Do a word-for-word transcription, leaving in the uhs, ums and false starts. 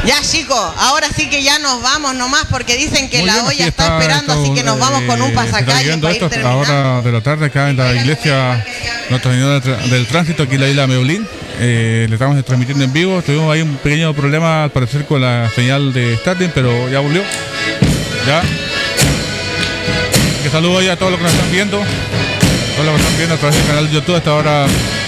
Ya, chicos, ahora sí que ya nos vamos nomás porque dicen que Muy la bien, olla aquí está, está esperando, esto, así que nos vamos con un eh, se está pasacalle viviendo para ir esto a la terminando. hora de la tarde acá en la iglesia Nuestra Señora del Tránsito, aquí en la isla Meulín. Eh, le estamos transmitiendo en vivo. Tuvimos ahí un pequeño problema al parecer con la señal de Starting, pero ya volvió. Ya. Que saludo ahí a todos los que nos están viendo. Todos los que están viendo a través del canal de YouTube. Hasta ahora